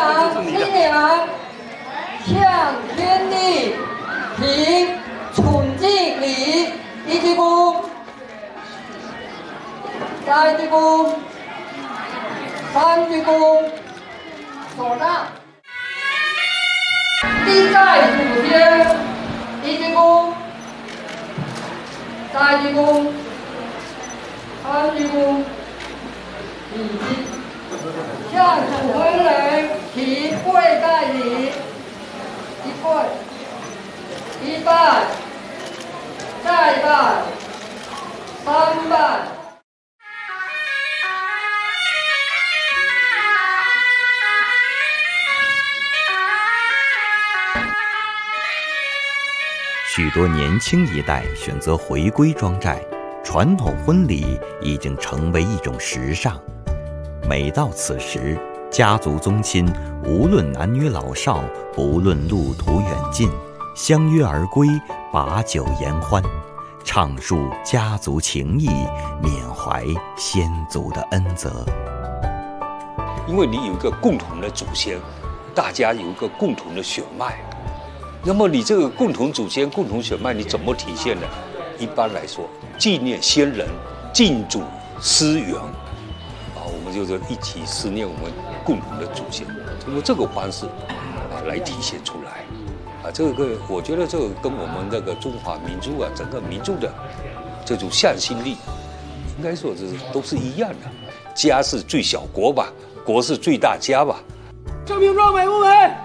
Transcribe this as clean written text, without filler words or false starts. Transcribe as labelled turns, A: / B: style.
A: 郎、新娘向天地提崇敬礼，一鞠躬，再鞠躬，三鞠躬，手上。礼在祖先，一鞠躬，再鞠躬，三鞠躬，向主恩人提跪拜礼，一跪，一拜，再拜，三拜。
B: 许多年轻一代选择回归庄寨，传统婚礼已经成为一种时尚。每到此时，家族宗亲无论男女老少，不论路途远近，相约而归，把酒言欢，畅述家族情谊，缅怀先祖的恩泽。
C: 因为你有一个共同的祖先，大家有一个共同的血脉。那么你这个共同祖先、共同血脉，你怎么体现呢？一般来说，纪念先人，敬祖思源，我们就是一起思念我们共同的祖先，通过这个方式来体现出来。这个我觉得这个跟我们这个中华民族整个民族的这种向心力，应该说都是一样的。家是最小国吧，国是最大家吧。
D: 这瓶装美不美？